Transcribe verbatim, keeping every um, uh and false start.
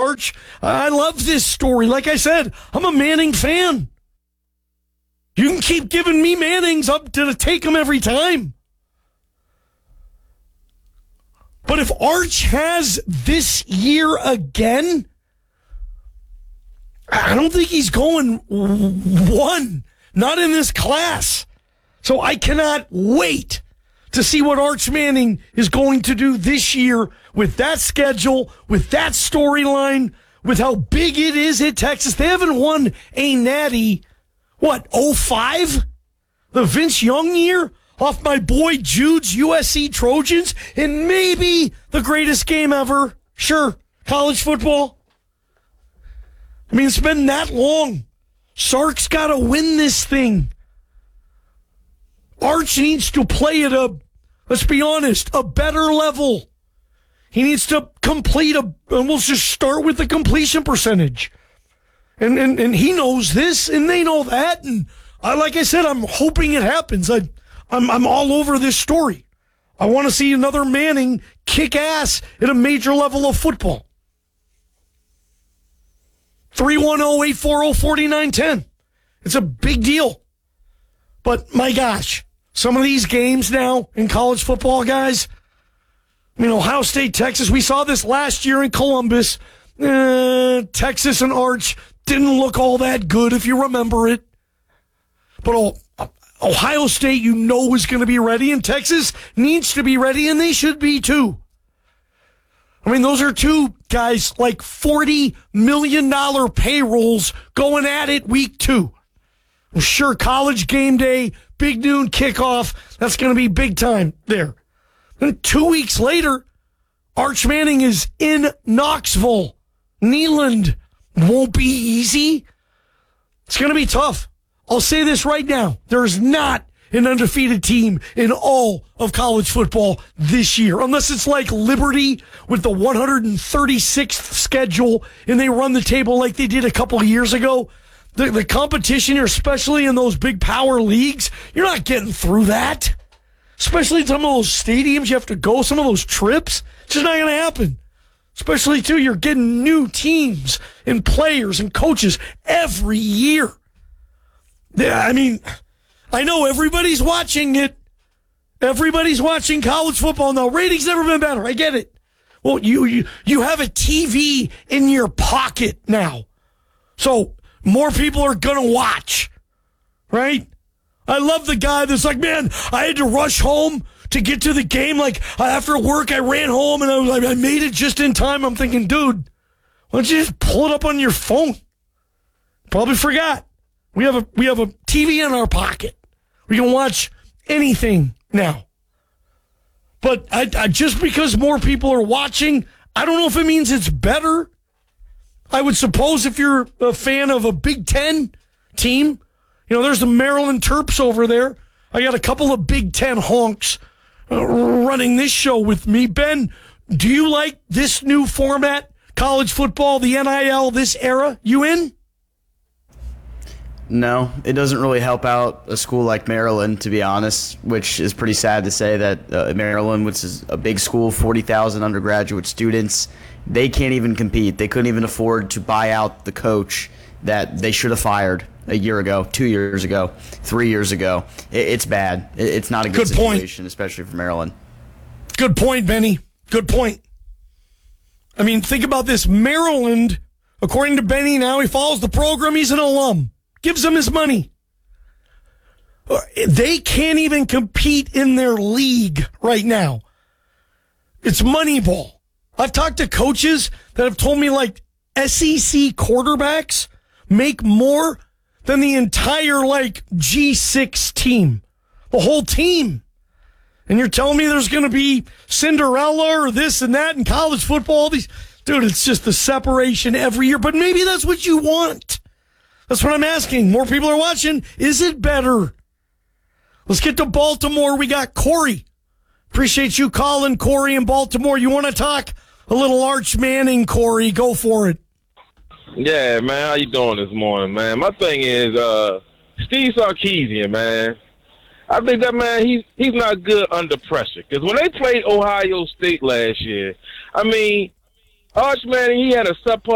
Arch. I love this story. Like I said, I'm a Manning fan. You can keep giving me Mannings up to take them every time. But if Arch has this year again, I don't think he's going one, not in this class. So I cannot wait to see what Arch Manning is going to do this year with that schedule, with that storyline, with how big it is at Texas. They haven't won a natty, what, oh five? The Vince Young year off my boy Jude's U S C Trojans, and maybe the greatest game ever. Sure, college football. I mean, it's been that long. Sark's got to win this thing. Arch needs to play at a, let's be honest, a better level. He needs to complete a, and we'll just start with the completion percentage. And, and, and he knows this, and they know that. And I, like I said, I'm hoping it happens. I, I'm, I'm all over this story. I want to see another Manning kick ass at a major level of football. three one zero, eight four zero, four nine one zero. It's a big deal. But my gosh, some of these games now in college football, guys, I mean, Ohio State, Texas, we saw this last year in Columbus. Uh, Texas and Arch didn't look all that good, if you remember it. But oh, Ohio State, you know, is going to be ready, and Texas needs to be ready, and they should be too. I mean, those are two guys like forty million dollars payrolls going at it week two. I'm sure college game day, big noon kickoff, that's going to be big time there. Then two weeks later, Arch Manning is in Knoxville. Neyland won't be easy. It's going to be tough. I'll say this right now. There's not an undefeated team in all of college football this year, unless it's like Liberty with the one hundred thirty-sixth schedule and they run the table like they did a couple of years ago. The, the competition, especially in those big power leagues, you're not getting through that. Especially some of those stadiums you have to go, some of those trips. It's just not going to happen. Especially, too, you're getting new teams and players and coaches every year. Yeah, I mean, I know everybody's watching it. Everybody's watching college football now. Ratings never been better. I get it. Well, you you, you have a T V in your pocket now. So more people are going to watch, right? I love the guy that's like, man, I had to rush home to get to the game. Like, after work, I ran home, and I was like, I made it just in time. I'm thinking, dude, why don't you just pull it up on your phone? Probably forgot. We have a we have a T V in our pocket. We can watch anything now. But I, I, just because more people are watching, I don't know if it means it's better. I would suppose if you're a fan of a Big Ten team, you know, there's the Maryland Terps over there. I got a couple of Big Ten honks uh, running this show with me. Ben, do you like this new format, college football, the N I L, this era? You in? No, it doesn't really help out a school like Maryland, to be honest, which is pretty sad to say that uh, Maryland, which is a big school, forty thousand undergraduate students, they can't even compete. They couldn't even afford to buy out the coach that they should have fired a year ago, two years ago, three years ago. It, it's bad. It, it's not a good, good situation, point. Especially for Maryland. Good point, Benny. Good point. I mean, think about this. Maryland, according to Benny now, he follows the program. He's an alum. Gives them his money. They can't even compete in their league right now. It's Moneyball. I've talked to coaches that have told me, like, S E C quarterbacks make more than the entire, like, G six team. The whole team. And you're telling me there's going to be Cinderella or this and that in college football? These, dude, it's just the separation every year. But maybe that's what you want. That's what I'm asking. More people are watching. Is it better? Let's get to Baltimore. We got Corey. Appreciate you calling, Corey, in Baltimore. You want to talk a little Arch Manning, Corey? Go for it. Yeah, man. How you doing this morning, man? My thing is uh, Steve Sarkisian, man. I think that, man, he's, he's not good under pressure. Because when they played Ohio State last year, I mean, Arch Manning, he had a subpar